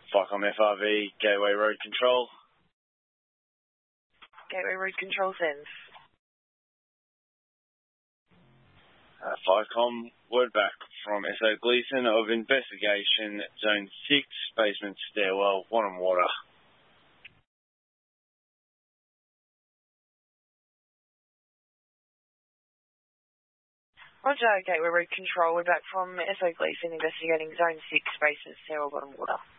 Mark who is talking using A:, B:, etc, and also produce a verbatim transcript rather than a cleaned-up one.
A: FICOM F R V, Gateway Road Control.
B: Gateway Road Control sends.
A: Uh, FICOM, word back from S O Gleason of investigation, Zone six, basement stairwell, water and water.
B: Roger, Gateway Road Control. We're back from S O Gleason investigating Zone six, basement stairwell, bottom water.